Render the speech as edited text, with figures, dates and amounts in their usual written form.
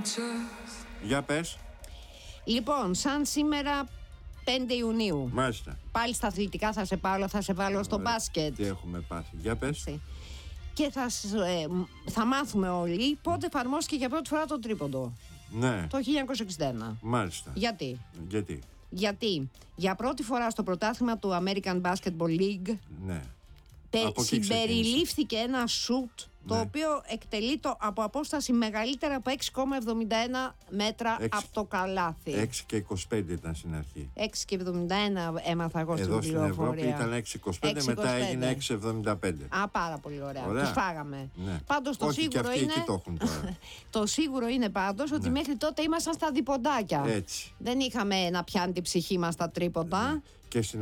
Για πες. Λοιπόν, σαν σήμερα 5 Ιουνίου. Μάλιστα. Πάλι στα αθλητικά θα σε βάλω στο μπάσκετ. Τι έχουμε πάθει. Για πες. Και θα μάθουμε όλοι πότε εφαρμόστηκε για πρώτη φορά το τρίποντο. Ναι. Το 1961. Μάλιστα. Γιατί για πρώτη φορά στο πρωτάθλημα του American Basketball League, ναι, συμπεριλήφθηκε ένα σουτ, το οποίο εκτελείται από απόσταση μεγαλύτερα από 6,71 μέτρα από το καλάθι. 6 και 25 ήταν στην αρχή. 6 και 71 έμαθα εγώ στην πληροφορία. Εδώ στην Ευρώπη ήταν 6,25, μετά έγινε 6,75. Πάρα πολύ ωραία. Τους φάγαμε. Ναι. Πάντως το σίγουρο είναι. Εκεί το έχουν τώρα. Το σίγουρο είναι πάντως ότι μέχρι τότε ήμασταν στα διποντάκια. Έτσι. Δεν είχαμε να πιάνει την ψυχή μας τα τρίποντα. Και στην